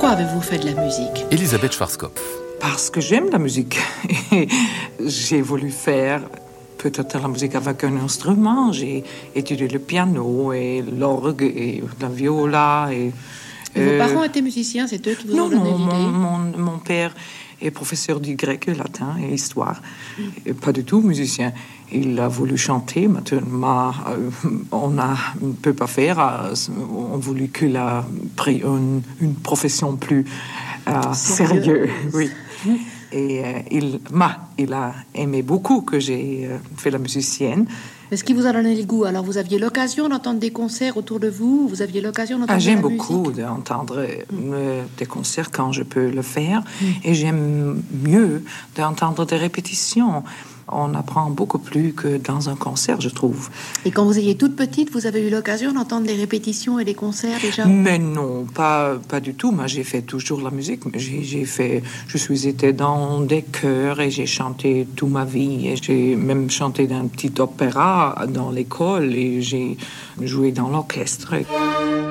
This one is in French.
Pourquoi avez-vous fait de la musique ? Elisabeth Schwarzkopf. Parce que j'aime la musique. Et j'ai voulu faire peut-être la musique avec un instrument. J'ai étudié le piano et l'orgue et la viola. Et vos parents étaient musiciens, c'est eux qui vous ont donné l'idée ? Mon père est professeur du grec, latin et histoire. Et pas du tout musicien. Il a voulu chanter. Maintenant, on ne peut pas faire. On a voulu qu'il a pris une profession plus sérieuse. Oui. Et il a aimé beaucoup que j'ai fait la musicienne. Mais ce qui vous a donné le goût, alors vous aviez l'occasion d'entendre des concerts autour de vous, vous aviez l'occasion d'entendre j'aime de la beaucoup musique. d'entendre des concerts quand je peux le faire. Et j'aime mieux d'entendre des répétitions. On apprend beaucoup plus que dans un concert, je trouve. Et quand vous étiez toute petite, vous avez eu l'occasion d'entendre des répétitions et des concerts déjà ? Mais non, pas du tout. Moi, j'ai fait toujours la musique. Je suis été dans des chœurs et j'ai chanté toute ma vie. Et j'ai même chanté dans un petit opéra dans l'école et j'ai joué dans l'orchestre.